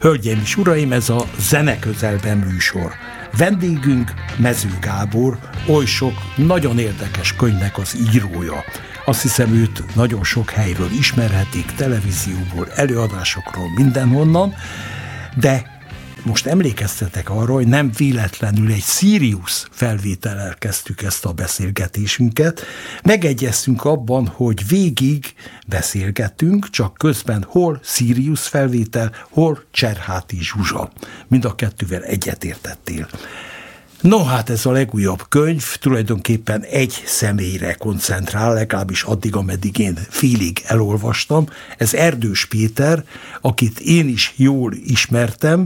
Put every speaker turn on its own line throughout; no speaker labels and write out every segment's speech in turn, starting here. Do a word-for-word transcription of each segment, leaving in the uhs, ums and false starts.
Hölgyeim és uraim, ez a Zene Közelben műsor. Vendégünk Mező Gábor, oly sok nagyon érdekes könyvnek az írója. Azt hiszem, őt nagyon sok helyről ismerhetik, televízióból, előadásokról, mindenhonnan, de most emlékeztetek arra, hogy nem véletlenül egy Sirius felvétellel kezdtük ezt a beszélgetésünket. Megegyeztünk abban, hogy végig beszélgetünk, csak közben hol Sirius felvétel, hol Cserháti Zsuzsa. Mind a kettővel egyetértettél. No, hát ez a legújabb könyv tulajdonképpen egy személyre koncentrál, legalábbis addig, ameddig én félig elolvastam. Ez Erdős Péter, akit én is jól ismertem,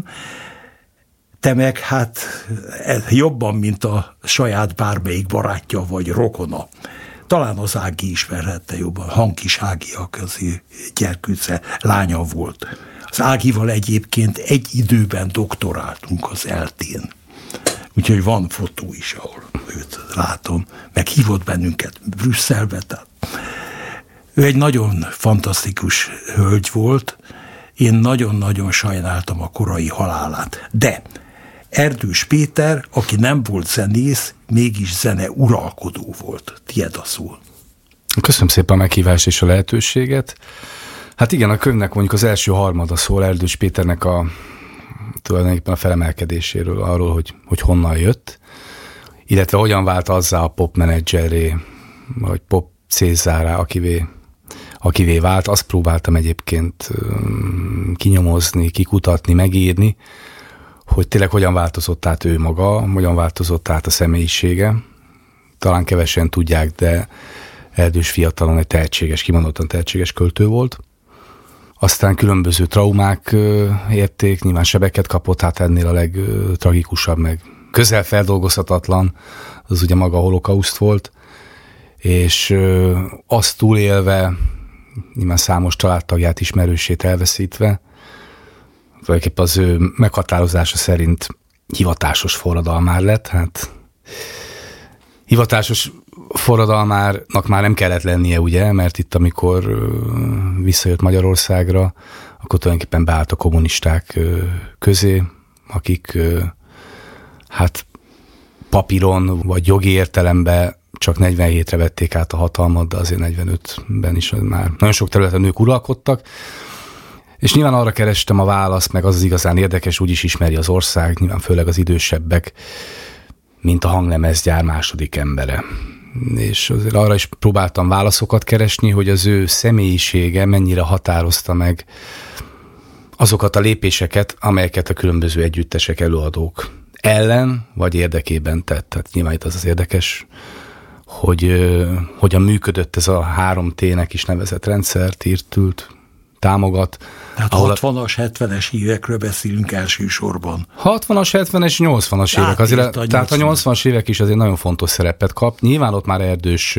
te meg hát jobban, mint a saját bármelyik barátja vagy rokona. Talán az Ági ismerhette jobban, Hankis Ági, az gyerkőce lánya volt. Az Ágival egyébként egy időben doktoráltunk az eltén. Úgyhogy van fotó is, ahol őt látom, meg hívott bennünket Brüsszelbe. Tehát. Ő egy nagyon fantasztikus hölgy volt, én nagyon-nagyon sajnáltam a korai halálát. De Erdős Péter, aki nem volt zenész, mégis zene uralkodó volt. Tied a szó.
Köszönöm szépen a meghívást és a lehetőséget. Hát igen, a könyvnek mondjuk az első harmada szól Erdős Péternek a tulajdonképpen a felemelkedéséről, arról, hogy, hogy honnan jött, illetve hogyan vált azzá a pop menedzserré, vagy pop Cézárrá, akivé, akivé vált. Azt próbáltam egyébként kinyomozni, kikutatni, megírni, hogy tényleg hogyan változott át ő maga, hogyan változott át a személyisége. Talán kevesen tudják, de Erdős fiatalon egy tehetséges, kimondottan tehetséges költő volt. Aztán különböző traumák érték, nyilván sebeket kapott, hát ennél a legtragikusabb, meg közel feldolgozhatatlan, az ugye maga a holokauszt volt, és azt túlélve, nyilván számos családtagját, ismerősét elveszítve, tulajdonképpen az ő meghatározása szerint hivatásos forradalmár lett, hát hivatásos forradalmárnak már nem kellett lennie, ugye, mert itt amikor visszajött Magyarországra, akkor tulajdonképpen beállt a kommunisták közé, akik hát papíron vagy jogi értelemben csak negyvenhétre vették át a hatalmat, de azért negyvenötben is már nagyon sok területen nők uralkodtak. És nyilván arra kerestem a választ, meg az az igazán érdekes, úgyis ismeri az ország, nyilván főleg az idősebbek, mint a hanglemezgyár második embere. És azért arra is próbáltam válaszokat keresni, hogy az ő személyisége mennyire határozta meg azokat a lépéseket, amelyeket a különböző együttesek, előadók ellen vagy érdekében tett. Tehát nyilván itt az az érdekes, hogy hogyan működött ez a három té-nek is nevezett rendszer, írtült, támogat.
Tehát hatvanas, hetvenes évekről beszélünk elsősorban.
hatvanas, hetvenes, nyolcvanas évek. Azért, a tehát a nyolcvanas évek is azért nagyon fontos szerepet kap. Nyilván ott már Erdős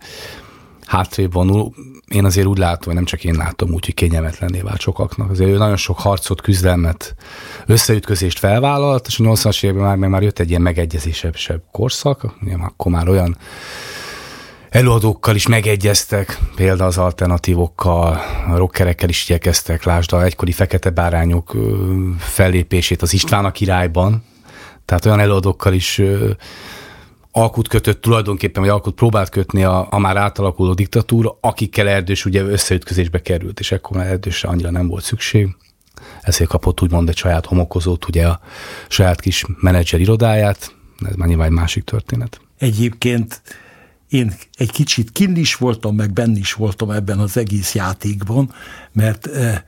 hátrébb vonul. Én azért úgy látom, hogy nem csak én látom úgy, hogy kényelmetlenné vált sokaknak. Azért ő nagyon sok harcot, küzdelmet, összeütközést felvállalt, és a nyolcvanas években már, meg már jött egy ilyen megegyezésebb korszak. Ugye, akkor már olyan előadókkal is megegyeztek, például az alternatívokkal, a rockerekkel is igyekeztek, lásd a egykori Fekete Bárányok fellépését az István a királyban, tehát olyan előadókkal is alkut kötött tulajdonképpen, vagy alkut próbált kötni a, a már átalakuló diktatúra, akikkel Erdős ugye összeütközésbe került, és ekkor már Erdősre annyira nem volt szükség. Ezért kapott úgymond egy saját homokozót, ugye a saját kis menedzser irodáját, ez már nyilván egy másik történet.
Egyébként én egy kicsit kinn is voltam, meg benn is voltam ebben az egész játékban, mert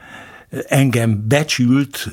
engem becsült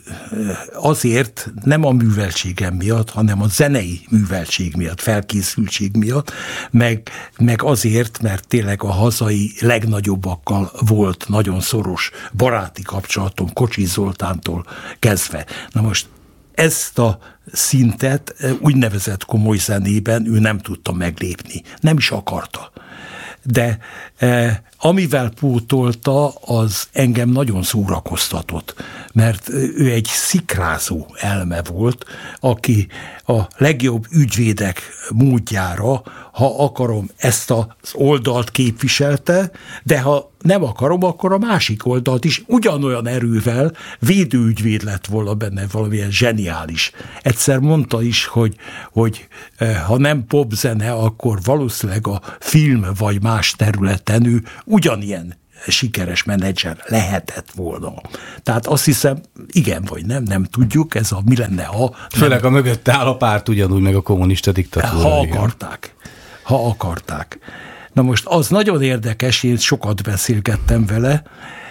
azért nem a műveltségem miatt, hanem a zenei műveltség miatt, felkészültség miatt, meg, meg azért, mert tényleg a hazai legnagyobbakkal volt nagyon szoros baráti kapcsolatom, Kocsis Zoltántól kezdve. Na most ezt a szintet úgynevezett komoly zenében ő nem tudta meglépni, nem is akarta. De eh, amivel pótolta, az engem nagyon szórakoztatott, mert ő egy szikrázó elme volt, aki a legjobb ügyvédek módjára ha akarom, ezt az oldalt képviselte, de ha nem akarom, akkor a másik oldalt is ugyanolyan erővel védőügyvéd lett volna benne, valamilyen zseniális. Egyszer mondta is, hogy, hogy ha nem popzene, akkor valószínűleg a film vagy más területen ő ugyanilyen sikeres menedzser lehetett volna. Tehát azt hiszem, igen vagy nem, nem tudjuk, ez a mi lenne, ha...
Főleg
nem,
a mögött áll a párt ugyanúgy, meg a kommunista diktatúra.
Ha akarták. Ha akarták. Na most az nagyon érdekes, én sokat beszélgettem vele,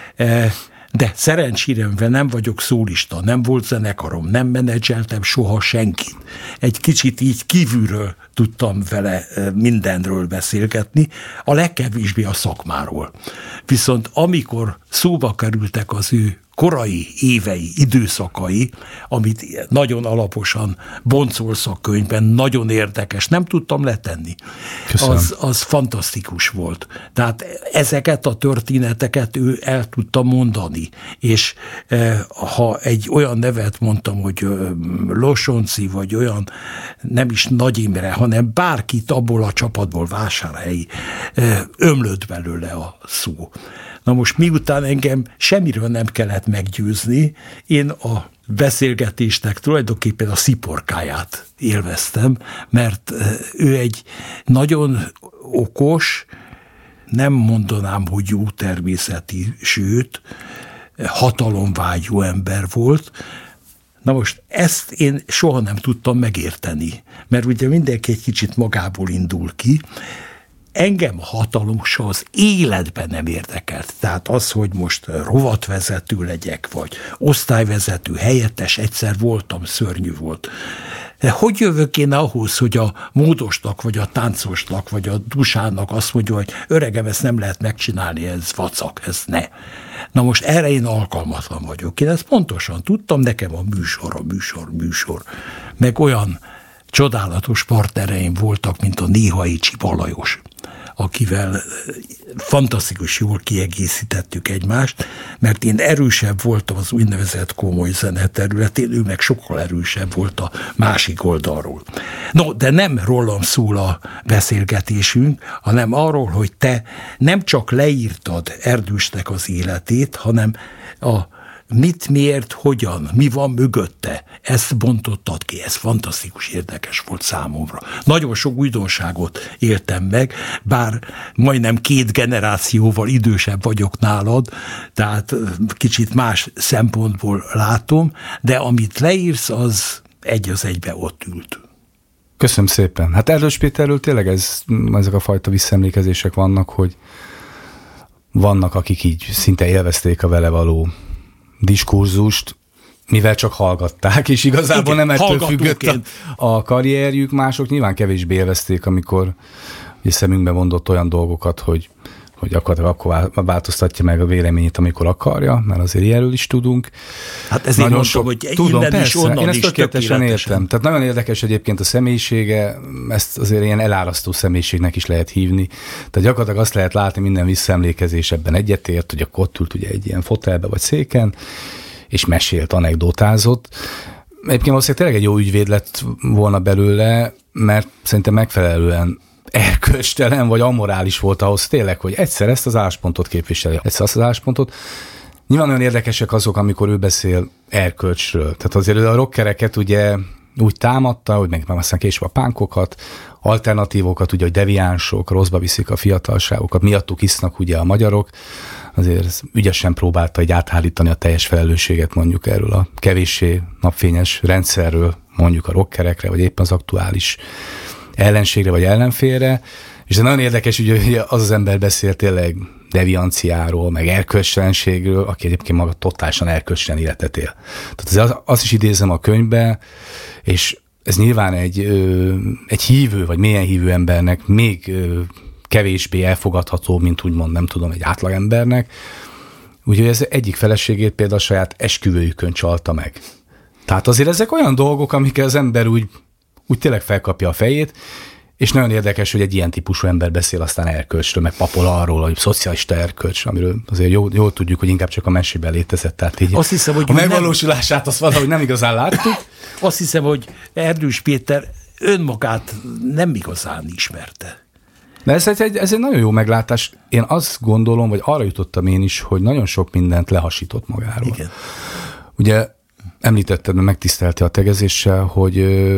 de szerencsére nem vagyok szólista, nem volt zenekarom, nem menedzseltem soha senkit. Egy kicsit így kívülről tudtam vele mindenről beszélgetni, a legkevésbé a szakmáról. Viszont amikor szóba kerültek az ő korai évei, időszakai, amit nagyon alaposan boncolsz a könyvben, nagyon érdekes, nem tudtam letenni. Az, az fantasztikus volt. Tehát ezeket a történeteket ő el tudta mondani, és ha egy olyan nevet mondtam, hogy Losonci, vagy olyan, nem is Nagy Imre, hanem bárkit abból a csapatból, Vásárhelyi, ömlött belőle a szó. Na most miután engem semmiről nem kellett meggyőzni, én a beszélgetésnek tulajdonképpen a sziporkáját élveztem, mert ő egy nagyon okos, nem mondanám, hogy jó természeti, sőt, hatalomvágyú ember volt. Na most ezt én soha nem tudtam megérteni, mert ugye mindenki egy kicsit magából indul ki. Engem a hatalom soha az életben nem érdekelt. Tehát az, hogy most rovatvezető legyek, vagy osztályvezető, helyettes, egyszer voltam, szörnyű volt. De hogy jövök én ahhoz, hogy a módosnak, vagy a táncosnak, vagy a dusának azt mondja, hogy öregem, ezt nem lehet megcsinálni, ez vacak, ez ne. Na most erre én alkalmatlan vagyok. Én ezt pontosan tudtam, nekem a műsor, a műsor, műsor. Meg olyan csodálatos partnereim voltak, mint a Néhai Csiba Lajos, akivel fantasztikus jól kiegészítettük egymást, mert én erősebb voltam az úgynevezett komoly zene területén, ő meg sokkal erősebb volt a másik oldalról. No, de nem rólam szól a beszélgetésünk, hanem arról, hogy te nem csak leírtad Erdősnek az életét, hanem a mit, miért, hogyan, mi van mögötte, ezt bontottad ki, ez fantasztikus, érdekes volt számomra. Nagyon sok újdonságot éltem meg, bár majdnem két generációval idősebb vagyok nálad, tehát kicsit más szempontból látom, de amit leírsz, az egy az egybe ott ült.
Köszönöm szépen. Hát Erdős Péterről tényleg ez, ezek a fajta visszaemlékezések vannak, hogy vannak, akik így szinte élvezték a vele való diskurzust, mivel csak hallgatták, és igazából igen, nem ettől függött a, a karrierjük, mások nyilván kevésbé élvezték, amikor szemünkbe mondott olyan dolgokat, hogy, hogy akkor, akkor változtatja meg a véleményét, amikor akarja, mert azért ilyenről is tudunk.
Hát ezért nagyon sok, hogy tudom, innen
persze,
is, onnan
én ezt
is
tökéletesen értem. Tehát nagyon érdekes egyébként a személyisége, ezt azért ilyen elárasztó személyiségnek is lehet hívni. Tehát gyakorlatilag azt lehet látni, minden visszaemlékezés ebben egyetért, hogy akkor ott ült ugye egy ilyen fotelbe vagy széken, és mesélt, anekdotázott. Egyébként valószínűleg tényleg egy jó ügyvéd lett volna belőle, mert szerintem megfelelően erkölcstelen vagy amorális volt ahhoz tényleg, hogy egyszer ezt az álláspontot képviseli, egyszer azt az álláspontot. Nyilván nagyon érdekesek azok, amikor ő beszél erkölcsről. Tehát azért a rockereket ugye úgy támadta, hogy meg aztán később a pánkokat, alternatívokat, ugye, hogy deviánsok, rosszba viszik a fiatalságokat, miattuk isznak ugye a magyarok. Azért ügyesen próbálta egy áthárítani a teljes felelősséget mondjuk erről a kevéssé napfényes rendszerről, mondjuk a rockerekre, vagy éppen az aktuális ellenségre vagy ellenfélre, és ez nagyon érdekes, hogy az az ember beszél tényleg devianciáról, meg erkölcstelenségről, aki egyébként maga totálisan erkölcstelen életet él. Tehát azt is idézem a könyvbe, és ez nyilván egy, egy hívő, vagy mélyen hívő embernek még kevésbé elfogadható, mint úgymond, nem tudom, egy átlagembernek. Úgyhogy ez egyik feleségét például a saját esküvőjükön csalta meg. Tehát azért ezek olyan dolgok, amikkel az ember úgy úgy tényleg felkapja a fejét, és nagyon érdekes, hogy egy ilyen típusú ember beszél aztán erkölcsről, meg papol arról, hogy szocialista erkölcs, amiről azért jól, jól tudjuk, hogy inkább csak a mesében létezett. Tehát így
azt hiszem, hogy
a megvalósulását azt valahogy nem igazán láttuk.
Azt hiszem, hogy Erdős Péter önmagát nem igazán ismerte.
De ez egy, ez egy nagyon jó meglátás. Én azt gondolom, vagy arra jutottam én is, hogy nagyon sok mindent lehasított magáról.
Igen.
Ugye említetted, mert megtisztelti a tegezéssel, hogy,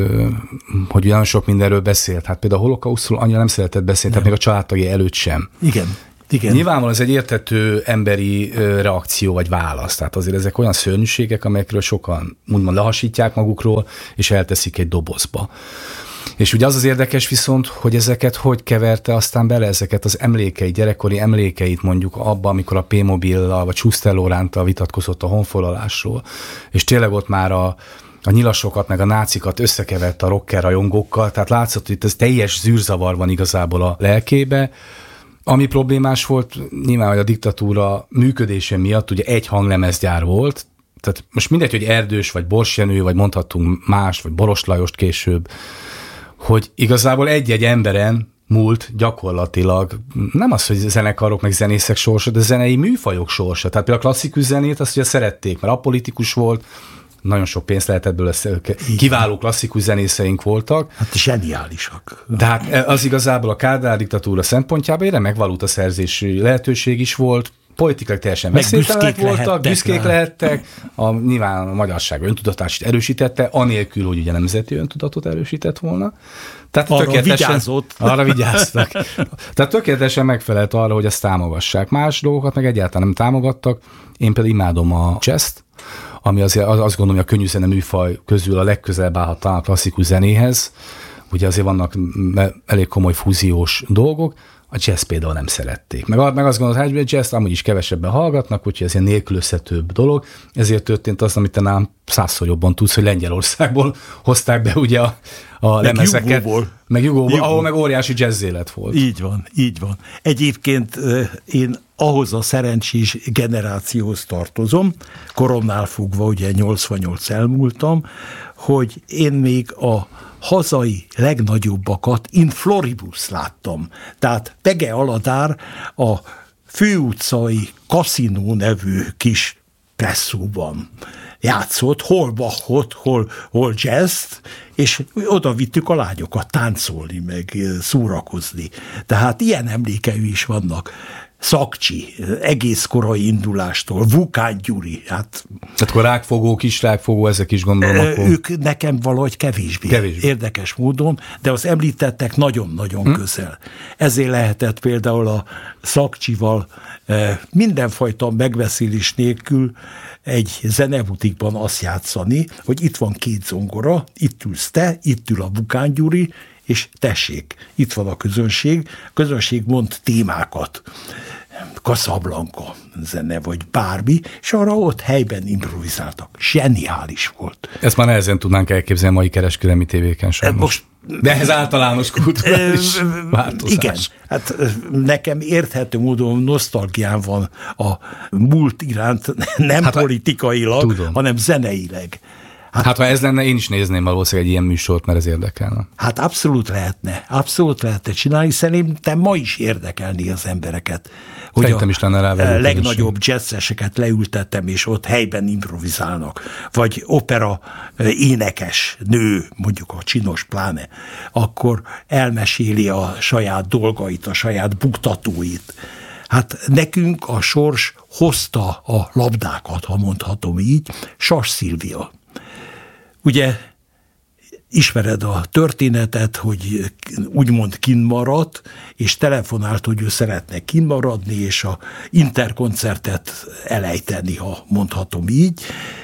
hogy nagyon sok mindenről beszélt. Hát például a holokausztról annyira nem szeretett beszélni, tehát még a családtagjai előtt sem.
Igen. Igen.
Nyilvánvalóan ez egy érthető emberi reakció vagy válasz. Tehát azért ezek olyan szörnyűségek, amelyekről sokan úgymond lehasítják magukról, és elteszik egy dobozba. És ugye az az érdekes viszont, hogy ezeket hogy keverte aztán bele, ezeket az emlékeit, gyerekkori emlékeit mondjuk abba, amikor a P-mobillal vagy Schuster Lorántal vitatkozott a honfoglalásról, és tényleg ott már a a nyilasokat, meg a nácikat összekevert a rocker rajongókkal, tehát látszott, hogy itt ez teljes zűrzavar van igazából a lelkébe. Ami problémás volt, nyilván, hogy a diktatúra működése miatt ugye egy hanglemezgyár volt, tehát most mindegy, hogy Erdős, vagy Bors Jenő, vagy mondhatunk más, vagy Boros Lajost később, hogy igazából egy-egy emberen múlt gyakorlatilag nem az, hogy zenekarok, meg zenészek sorsa, de zenei műfajok sorsa. Tehát például a klasszikus zenét azt ugye szerették, mert apolitikus volt, nagyon sok pénzt lehetett belőle, kiváló klasszikus zenészeink voltak.
Hát zseniálisak.
De hát az igazából a Kádár diktatúra szempontjában egy remek valutaszerzési lehetőség is volt, politikailag teljesen veszélytelenek voltak, büszkék rá. lehettek, a, nyilván a magyarság öntudatát erősítette, anélkül, hogy ugye nemzeti öntudatot erősített volna. Tehát
arra vigyázott.
Arra vigyáztak. Tehát tökéletesen megfelelt arra, hogy ezt támogassák. Más dolgokat meg egyáltalán nem támogattak. Én pedig imádom a jazzt, ami azért azt gondolom, hogy a könnyű zene műfaj közül a legközelebb állhat a klasszikus zenéhez. Ugye azért vannak elég komoly fúziós dolgok, a jazz például nem szerették. Meg, meg azt gondolom, hogy a jazz amúgy is kevesebben hallgatnak, úgyhogy ez ilyen nélkülözhetőbb dolog. Ezért történt az, amit te nám százszor jobban tudsz, hogy Lengyelországból hozták be ugye a, a meg lemezeket. Jugóból. Meg Jugóból, ahol meg óriási jazz élet volt.
Így van, így van. Egyébként én ahhoz a szerencsés generációhoz tartozom, koromnál fogva, ugye nyolcvannyolc elmúltam, hogy én még a hazai legnagyobbakat in floribus láttam. Tehát Pege Aladár a főutcai kaszinó nevű kis presszóban játszott, hol Bachot, hol, hol jazzt, és oda vittük a lányokat táncolni, meg szórakozni. Tehát ilyen emlékei is vannak. Szakcsi, egész korai indulástól, Vukán Gyuri. Hát,
tehát akkor rákfogó, kis rákfogó, ezek is gondolom akkor.
Ők nekem valahogy kevésbé, kevésbé érdekes módon, de az említettek nagyon-nagyon hm? közel. Ezért lehetett például a Szakcsival mindenfajta megbeszélés nélkül egy zenebutikban azt játszani, hogy itt van két zongora, itt ülsz te, itt ül a Vukán Gyuri, és tessék, itt van a közönség, a közönség mond témákat, Casablanca zene, vagy bármi, és arra ott helyben improvizáltak. Zseniális volt.
Ezt már nehezen tudnánk elképzelni a mai kereskedelmi tévéken sajnos. Most, de ehhez általános kulturális változás.
Igen, hát nekem érthető módon nosztalgián van a múlt iránt, nem hát, politikailag, tudom. hanem zeneileg.
Hát, hát ha ez lenne, én is nézném valószínűleg egy ilyen műsort, mert ez érdekelne.
Hát abszolút lehetne, abszolút lehetne csinálni, szerintem ma is érdekelni az embereket. Hogy
Szerintem is lenne rá
a legnagyobb jazzeseket leültettem, és ott helyben improvizálnak. Vagy opera énekes nő, mondjuk a csinos pláne, akkor elmeséli a saját dolgait, a saját buktatóit. Hát nekünk a sors hozta a labdákat, ha mondhatom így, Sas Szilvia. Ugye ismered a történetet, hogy úgymond kinnmaradt, és telefonált, hogy ő szeretne kinnmaradni, és a interkoncertet elejteni, ha mondhatom így,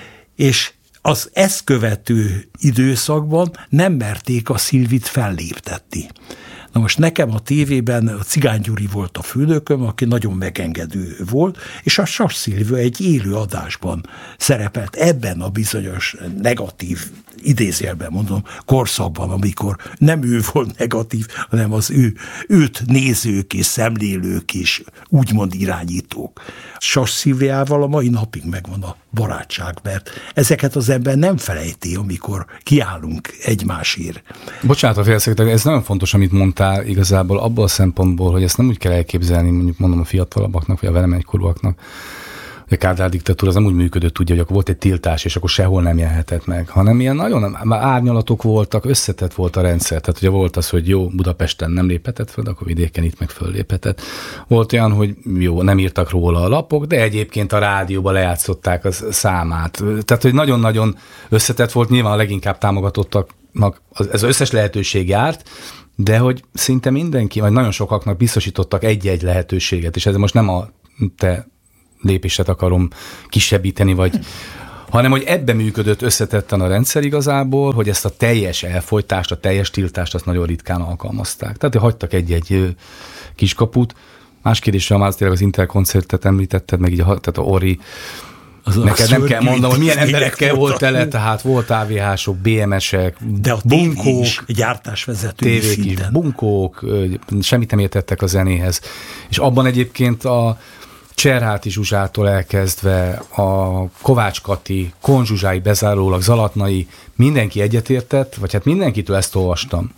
és az ezt követő időszakban nem merték a Szilvit felléptetni. Na most nekem a tévében a Cigány Gyuri volt a főnököm, aki nagyon megengedő volt, és a Sas Szilvia egy élő adásban szerepelt ebben a bizonyos negatív, idézőjelben mondom, korszakban, amikor nem ő volt negatív, hanem az ő, őt nézők és szemlélők és úgymond irányítók. Sas Szilviával a mai napig megvan a barátság, mert ezeket az ember nem felejti, amikor kiállunk egymásért.
Bocsánat, a félszegtek, ez nagyon fontos, amit mondtál igazából abból a szempontból, hogy ezt nem úgy kell elképzelni, mondjuk mondom a fiatalabbaknak, vagy a velem egykorúaknak. A Kádár diktatúra az nem úgy működött, ugye, hogy akkor volt egy tiltás, és akkor sehol nem jelenhetett meg, hanem ilyen nagyon árnyalatok voltak, összetett volt a rendszer. Tehát ugye volt az, hogy jó, Budapesten nem léphetett föl, akkor vidéken itt meg fölléphetett. Volt olyan, hogy jó, nem írtak róla a lapok, de egyébként a rádióban lejátszották a számát. Tehát, hogy nagyon-nagyon összetett volt, nyilván a leginkább támogatottaknak ez az összes lehetőség járt, de hogy szinte mindenki, vagy nagyon sokaknak biztosítottak egy-egy lehetőséget, és ez most nem a te lépéset akarom kisebbíteni, vagy, hanem hogy ebben működött összetetten a rendszer igazából, hogy ezt a teljes elfojtást, a teljes tiltást azt nagyon ritkán alkalmazták. Tehát hagytak egy-egy kiskaput. Más kérdés, hogy már tényleg az Interkoncertet említetted, meg így a, tehát a Ori, az neked nem kell mondanom, hogy milyen emberekkel volt tele, tehát volt á vé hások, bé em esek,
de a bunkók, gyártásvezetői szinten.
Bunkók, semmit nem értettek a zenéhez. És abban egyébként a Cserháti Zsuzsától elkezdve a Kovács Kati, Kohn Zsuzsái bezárólag, Zalatnai, mindenki egyetértett, vagy hát mindenkitől ezt olvastam,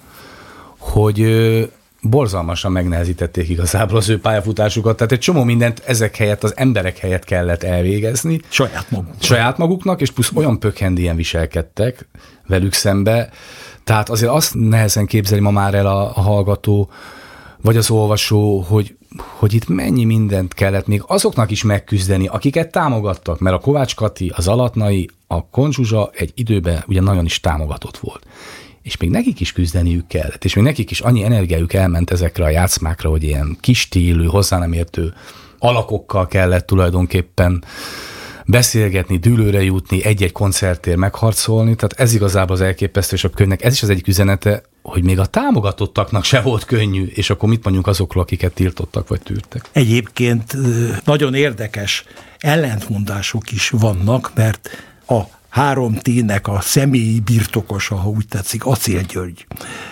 hogy ö, borzalmasan megnehezítették igazából az ő pályafutásukat, tehát egy csomó mindent ezek helyett, az emberek helyett kellett elvégezni.
Saját maguknak.
Saját maguknak, és plusz olyan pökhendien viselkedtek velük szembe, tehát azért azt nehezen képzeli ma már el a, a hallgató, vagy az olvasó, hogy hogy itt mennyi mindent kellett még azoknak is megküzdeni, akiket támogattak, mert a Kovács Kati, az Zalatnai, a Kohn Zsuzsa egy időben ugye nagyon is támogatott volt. És még nekik is küzdeniük kellett, és még nekik is annyi energiájuk elment ezekre a játszmákra, hogy ilyen kis stílű, hozzá nem értő alakokkal kellett tulajdonképpen beszélgetni, dűlőre jutni, egy-egy koncertért megharcolni, tehát ez igazából az elképesztősebb könyvnek. Ez is az egyik üzenete, hogy még a támogatottaknak se volt könnyű, és akkor mit mondjuk azokról, akiket tiltottak vagy tűrtek.
Egyébként nagyon érdekes ellentmondások is vannak, mert a három T-nek a személyi birtokosa, ha úgy tetszik, Acél György,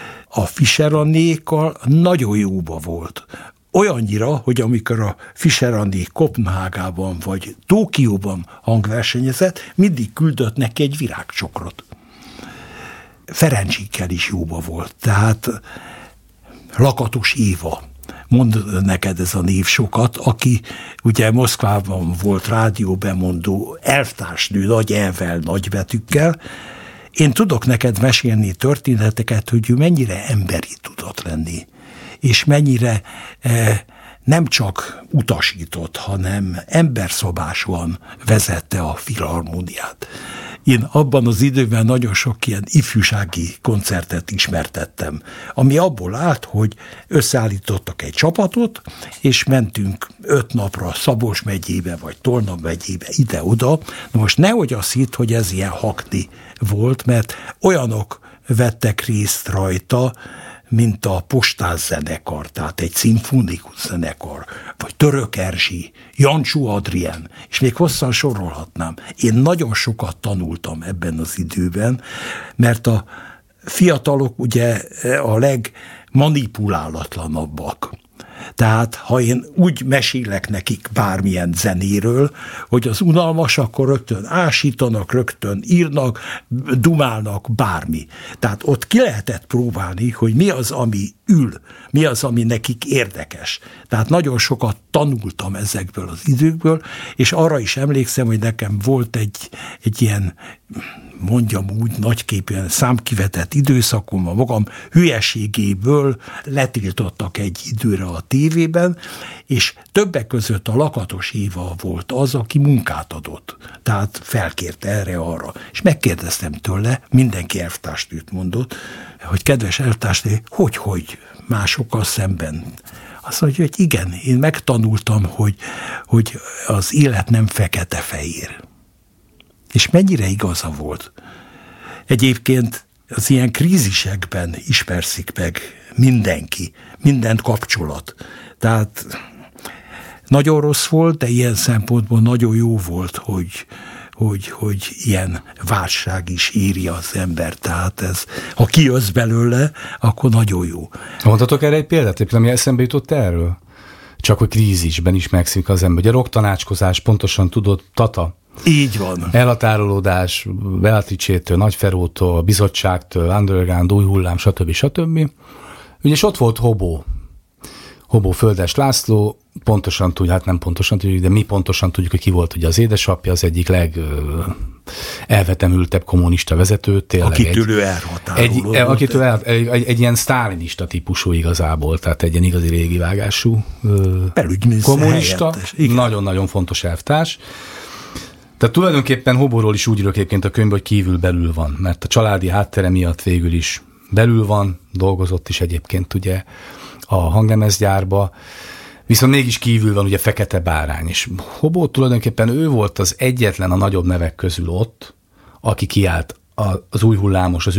a Fischer Annékkal nagyon jóba volt. Olyannyira, hogy amikor a Fischer Anné Kopenhágában vagy Tokióban hangversenyezett, mindig küldött neki egy virágcsokrot. Ferencsikkel is jóba volt, tehát Lakatos Éva, mond neked ez a név sokat, aki ugye Moszkvában volt rádióbemondó elvtársnő, nagy elvel, nagybetűkkel. Én tudok neked mesélni történeteket, hogy ő mennyire emberi tudott lenni, és mennyire eh, nem csak utasított, hanem emberszabásúan vezette a filharmóniát. Én abban az időben nagyon sok ilyen ifjúsági koncertet ismertettem, ami abból állt, hogy összeállítottak egy csapatot, és mentünk öt napra Szabolcs megyébe, vagy Tolna megyébe, ide-oda. Na most nehogy azt hitt, hogy ez ilyen hakni volt, mert olyanok vettek részt rajta, mint a Postás zenekar, tehát egy szimfonikus zenekar, vagy Török Erzsi, Jancsó Adrien, és még hosszan sorolhatnám. Én nagyon sokat tanultam ebben az időben, mert a fiatalok ugye a legmanipulálatlanabbak. Tehát, ha én úgy mesélek nekik bármilyen zenéről, hogy az unalmas, akkor rögtön ásítanak, rögtön írnak, dumálnak, bármi. Tehát ott ki lehetett próbálni, hogy mi az, ami ül, mi az, ami nekik érdekes. Tehát nagyon sokat tanultam ezekből az időkből, és arra is emlékszem, hogy nekem volt egy, egy ilyen, mondjam úgy, nagyképűen számkivetett időszakom, a magam hülyeségéből letiltottak egy időre a tévében, és többek között a Lakatos Éva volt az, aki munkát adott. Tehát felkért erre-arra. És megkérdeztem tőle, mindenki elvtársnőt mondott, hogy kedves elvtársnő, hogy-hogy másokkal szemben? Azt mondja, hogy igen, én megtanultam, hogy, hogy az élet nem fekete-fehér. És mennyire igaza volt. Egyébként az ilyen krízisekben ismerszik meg mindenki, minden kapcsolat. Tehát nagyon rossz volt, de ilyen szempontból nagyon jó volt, hogy, hogy, hogy ilyen válság is éri az ember. Tehát ez, ha kijössz belőle, akkor nagyon jó.
Mondhatok erre egy példát, ami eszembe jutott erről? Csak hogy krízisben is megszik az ember. Ugye rocktanácskozás, pontosan tudod, Tata.
Így van.
Elhatárolódás Beatrice-től, Nagyferótól, bizottságtól, underground, új hullám, stb. stb. Ugye és ott volt Hobó. Hobó Földes László, pontosan tudjuk, hát nem pontosan tudjuk, de mi pontosan tudjuk, hogy ki volt ugye az édesapja, az egyik leg elvetemültebb kommunista vezető, tényleg.
Akitől ő elhatárolódott.
Egy, akitől el, egy, egy, egy ilyen sztálinista típusú igazából, tehát egy ilyen igazi régi vágású kommunista, nagyon-nagyon fontos elvtárs. Tehát tulajdonképpen Hobóról is úgy írok egyébként a könyvben, hogy kívül belül van, mert a családi háttere miatt végül is belül van, dolgozott is egyébként ugye a hanglemezgyárba, viszont mégis kívül van ugye Fekete Bárány, és Hobó tulajdonképpen ő volt az egyetlen a nagyobb nevek közül ott, aki kiállt az új hullámos, az